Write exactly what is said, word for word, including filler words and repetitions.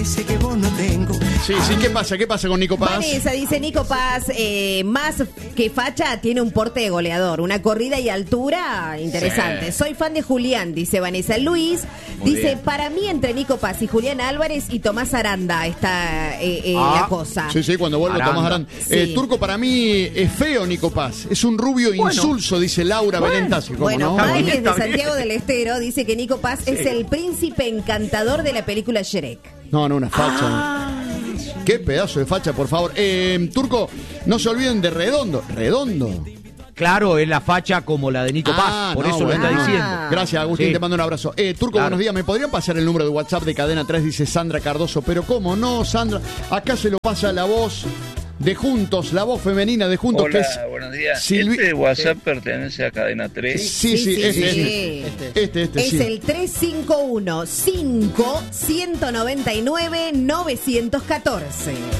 Ese que vos no tengo. Sí, sí, ¿qué pasa? ¿Qué pasa con Nico Paz? Vanessa dice, Nico Paz, eh, más que facha, tiene un porte de goleador. Una corrida y altura interesante. Sí. Soy fan de Julián, dice Vanessa. Luis Muy dice, bien. para mí entre Nico Paz y Julián Álvarez y Tomás Aranda está eh, eh, Ah, la cosa. Sí, sí, cuando vuelve Aranda. Tomás Aranda. Sí. Eh, Turco, para mí es feo Nico Paz. Es un rubio insulso, dice Laura Belén Tassi. ¿Cómo Bueno, no? Está bien, Mari está de bien. Santiago del Estero dice que Nico Paz es el príncipe encantador de la película Shrek. No, no, una facha. Qué pedazo de facha, por favor. Eh, Turco, no se olviden de Redondo. Redondo. Claro, es la facha como la de Nico Ah, Paz, por no, eso bueno. lo está Ah. diciendo. Gracias, Agustín, Sí. te mando un abrazo. Eh, Turco, Claro. buenos días. ¿Me podrían pasar el número de WhatsApp de Cadena tres? Dice Sandra Cardoso. Pero ¿cómo no, Sandra? Acá se lo pasa la voz de Juntos, la voz femenina de Juntos, Hola, que es buenos días. Silvi- ¿Este WhatsApp pertenece a Cadena tres? Sí, sí, Sí, sí, este, sí. este, este, este, Es sí. el tres cinco uno cinco uno nueve nueve nueve uno cuatro.